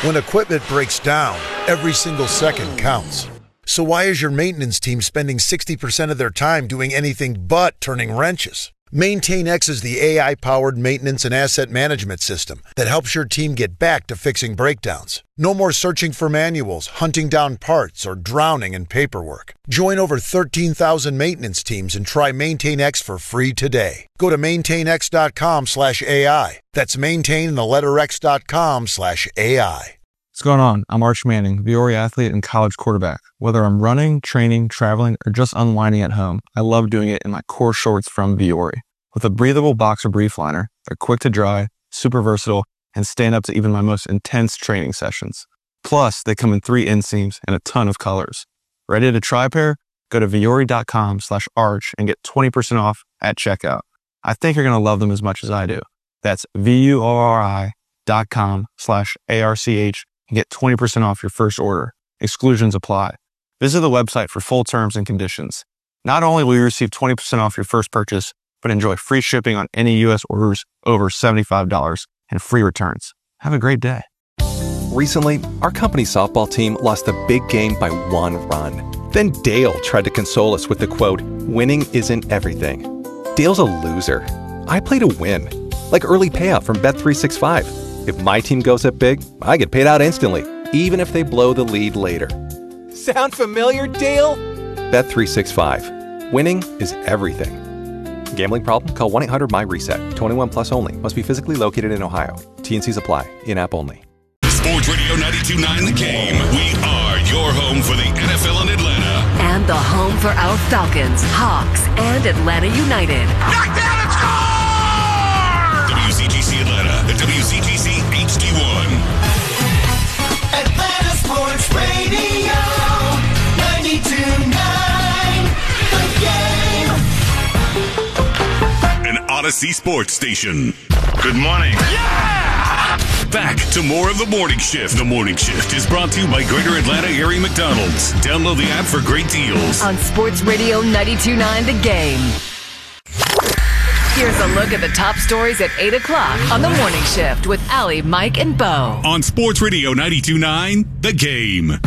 When equipment breaks down, every single second counts. So why is your maintenance team spending 60% of their time doing anything but turning wrenches? MaintainX is the AI-powered maintenance and asset management system that helps your team get back to fixing breakdowns. No more searching for manuals, hunting down parts, or drowning in paperwork. Join over 13,000 maintenance teams and try MaintainX for free today. Go to maintainx.com/AI. That's maintain.x.com/AI. What's going on? I'm Arch Manning, Viore athlete and college quarterback. Whether I'm running, training, traveling, or just unwinding at home, I love doing it in my core shorts from Viore. With a breathable boxer brief liner, they're quick to dry, super versatile, and stand up to even my most intense training sessions. Plus, they come in 3 inseams and a ton of colors. Ready to try a pair? Go to viore.com/arch and get 20% off at checkout. I think you're going to love them as much as I do. That's VUORI.com/ARCH and get 20% off your first order. Exclusions apply. Visit the website for full terms and conditions. Not only will you receive 20% off your first purchase, but enjoy free shipping on any U.S. orders over $75 and free returns. Have a great day. Recently, our company softball team lost a big game by 1 run. Then Dale tried to console us with the quote, "Winning isn't everything." Dale's a loser. I play to win. Like early payout from Bet365. If my team goes up big, I get paid out instantly, even if they blow the lead later. Sound familiar, Dale? Bet365. Winning is everything. Gambling problem? Call 1-800-MY-RESET. 21 plus only. Must be physically located in Ohio. T&Cs apply. In-app only. Sports Radio 92.9 The Game. We are your home for the NFL in Atlanta. And the home for our Falcons, Hawks, and Atlanta United. Knockdown and score! WCGC Atlanta, the WCGC HD1. Atlanta Sports Radio 92.9 The Game. An Odyssey Sports Station. Good morning. Yeah! Back to more of The Morning Shift. The Morning Shift is brought to you by Greater Atlanta Area McDonald's. Download the app for great deals. On Sports Radio 92.9 The Game. Here's a look at the top stories at 8 o'clock on The Morning Shift with Allie, Mike, and Bo. On Sports Radio 92.9 The Game.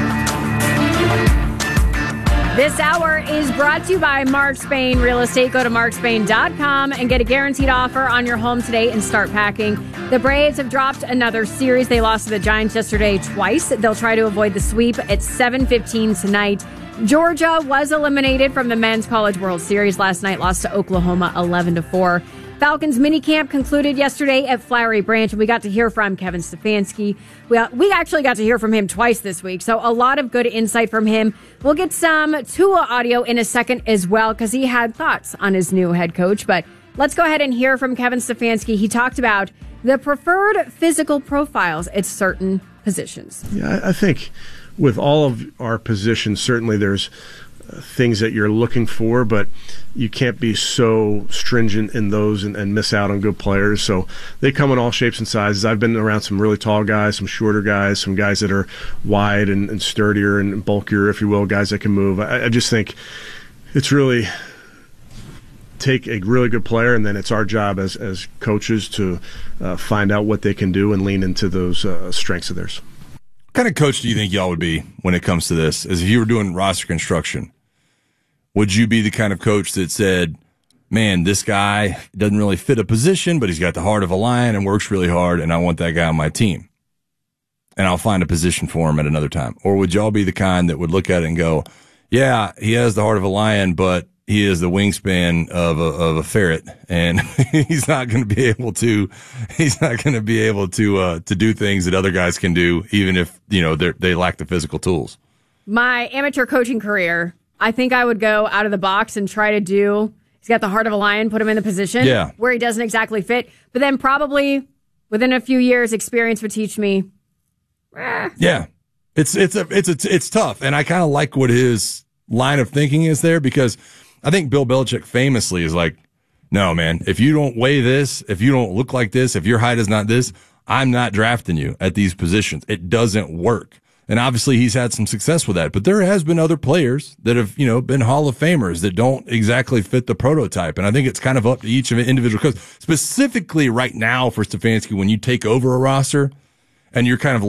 This hour is brought to you by Mark Spain Real Estate. Go to markspain.com and get a guaranteed offer on your home today and start packing. The Braves have dropped another series. They lost to the Giants yesterday twice. They'll try to avoid the sweep at 7:15 tonight. Georgia was eliminated from the Men's College World Series last night, lost to Oklahoma 11-4. Falcons minicamp concluded yesterday at Flowery Branch, and we got to hear from Kevin Stefanski. We actually got to hear from him twice this week, so a lot of good insight from him. We'll get some Tua audio in a second as well, because he had thoughts on his new head coach. But let's go ahead and hear from Kevin Stefanski. He talked about the preferred physical profiles at certain positions. Yeah, I think with all of our positions, certainly there's things that you're looking for, but you can't be so stringent in those and miss out on good players. So they come in all shapes and sizes. I've been around some really tall guys, some shorter guys, some guys that are wide and sturdier and bulkier, if you will, guys that can move. I just think it's really take a really good player, and then it's our job as coaches to find out what they can do and lean into those strengths of theirs. What kind of coach do you think y'all would be when it comes to this? As if you were doing roster construction, would you be the kind of coach that said, man, this guy doesn't really fit a position, but he's got the heart of a lion and works really hard, and I want that guy on my team, and I'll find a position for him at another time? Or would y'all be the kind that would look at it and go, yeah, he has the heart of a lion, but he is the wingspan of a ferret, and he's not going to be able to do things that other guys can do, even if, they lack the physical tools. My amateur coaching career, I think I would go out of the box and try to do, he's got the heart of a lion, put him in the position where he doesn't exactly fit, but then probably within a few years, experience would teach me. Yeah, it's tough, and I kind of like what his line of thinking is there, because I think Bill Belichick famously is like, no, man, if you don't weigh this, if you don't look like this, if your height is not this, I'm not drafting you at these positions. It doesn't work. And obviously he's had some success with that, but there has been other players that have, been Hall of Famers that don't exactly fit the prototype. And I think it's kind of up to each of an individual coach. Specifically right now for Stefanski, when you take over a roster and you're kind of